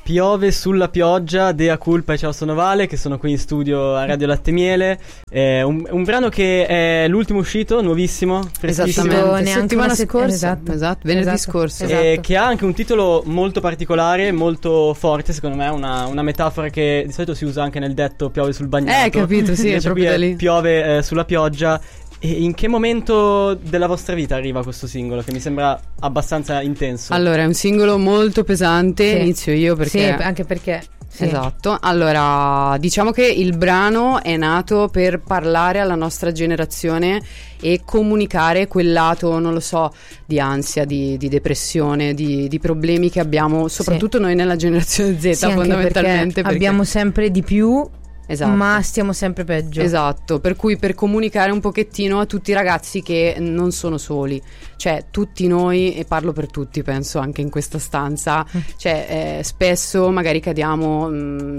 Piove sulla pioggia, Dea Culpa e Ciao Sono Vale, che sono qui in studio a Radio Latte Miele. Un brano che è l'ultimo uscito, nuovissimo, freschissimo. Esattamente, settimana scorsa. Esatto, venerdì scorso. Esatto. Che ha anche un titolo molto particolare, molto forte, secondo me, una metafora che di solito si usa anche nel detto piove sul bagnato. Capito, sì, è proprio da lì. Piove sulla pioggia. E in che momento della vostra vita arriva questo singolo, che mi sembra abbastanza intenso? Allora, è un singolo molto pesante, sì. Inizio io perché... Sì, anche perché... Sì. Esatto, allora diciamo che il brano è nato per parlare alla nostra generazione e comunicare quel lato, non lo so, di ansia, di depressione, di problemi che abbiamo, soprattutto noi nella generazione Z, sì, fondamentalmente perché abbiamo sempre di più. Esatto. Ma stiamo sempre peggio. Esatto, per cui per comunicare un pochettino a tutti i ragazzi che non sono soli, cioè tutti noi, e parlo per tutti penso anche in questa stanza, cioè spesso magari cadiamo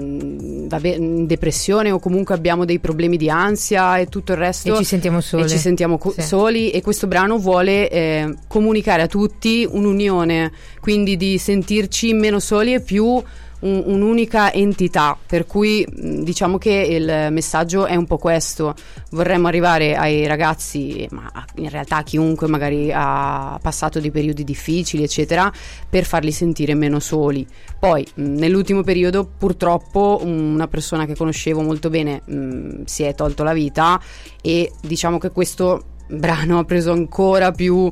in depressione o comunque abbiamo dei problemi di ansia e tutto il resto e ci sentiamo soli, soli, e questo brano vuole comunicare a tutti un'unione, quindi di sentirci meno soli e più un'unica entità, per cui diciamo che il messaggio è un po' questo: vorremmo arrivare ai ragazzi, ma in realtà a chiunque magari ha passato dei periodi difficili eccetera, per farli sentire meno soli. Poi nell'ultimo periodo purtroppo una persona che conoscevo molto bene si è tolto la vita, e diciamo che questo brano ha preso ancora più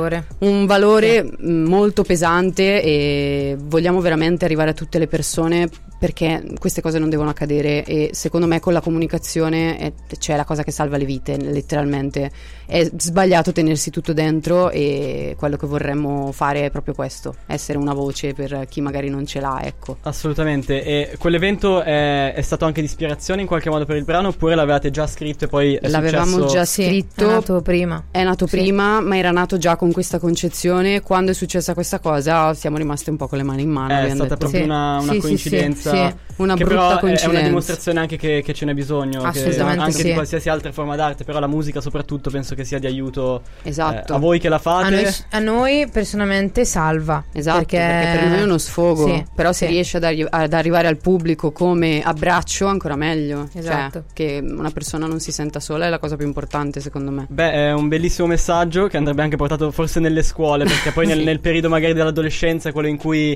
un valore molto pesante, e vogliamo veramente arrivare a tutte le persone, perché queste cose non devono accadere, e secondo me con la comunicazione c'è la cosa che salva le vite, letteralmente. È sbagliato tenersi tutto dentro, e quello che vorremmo fare è proprio questo, essere una voce per chi magari non ce l'ha, ecco. Assolutamente. E quell'evento è stato anche di ispirazione in qualche modo per il brano, oppure l'avevate già scritto e poi è l'avevamo già scritto? È nato prima. È nato prima, ma era nato già con questa concezione. Quando è successa questa cosa siamo rimaste un po' con le mani in mano. È stata proprio una coincidenza. Una che brutta però coincidenza. È una dimostrazione anche che ce n'è bisogno, assolutamente, anche di qualsiasi altra forma d'arte, però la musica soprattutto penso che sia di aiuto. Esatto. A voi che la fate, a noi personalmente salva. Esatto, perché per noi è uno sfogo, però se riesce ad arrivare al pubblico come abbraccio, ancora meglio. Esatto. Cioè, che una persona non si senta sola è la cosa più importante, secondo me. Beh, è un bellissimo messaggio che andrebbe anche portato forse nelle scuole, perché poi nel periodo magari dell'adolescenza è quello in cui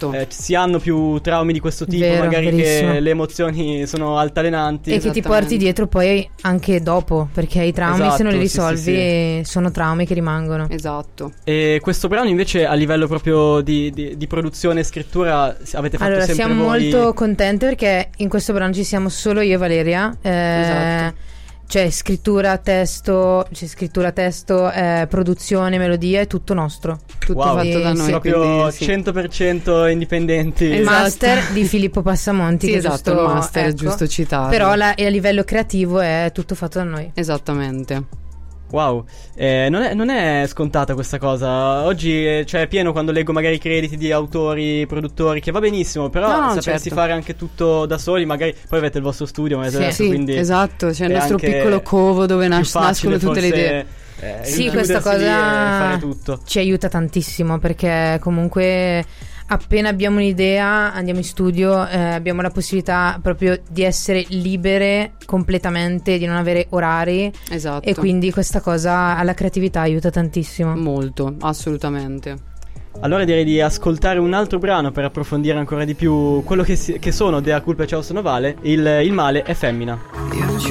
si hanno più traumi di questo tipo. Vero, magari verissimo. Che le emozioni sono altalenanti e che ti porti dietro poi anche dopo, perché i traumi, se non li risolvi, sono traumi che rimangono. Esatto. E questo brano invece a livello proprio di produzione e scrittura avete fatto sempre siamo voi? Molto contenti perché in questo brano ci siamo solo io e Valeria. Esatto. C'è scrittura, testo, produzione, melodia, è tutto nostro. Tutto fatto da noi. Proprio 100% indipendenti. Il master di Filippo Passamonti. Sì, esatto, il master, è giusto citarlo. Però a livello creativo è tutto fatto da noi. Esattamente. Wow, non è scontata questa cosa. Oggi è pieno quando leggo magari crediti di autori, produttori, che va benissimo, però sapersi fare anche tutto da soli, magari poi avete il vostro studio, quindi esatto, c'è il nostro piccolo covo dove nascono tutte le idee. Sì, questa cosa fare tutto ci aiuta tantissimo, perché comunque appena abbiamo un'idea andiamo in studio, abbiamo la possibilità proprio di essere libere completamente, di non avere orari. Esatto. E quindi questa cosa alla creatività aiuta tantissimo. Molto, assolutamente. Allora direi di ascoltare un altro brano per approfondire ancora di più quello che sono Dea Culpa e Ciao Sono Vale. Il male è femmina.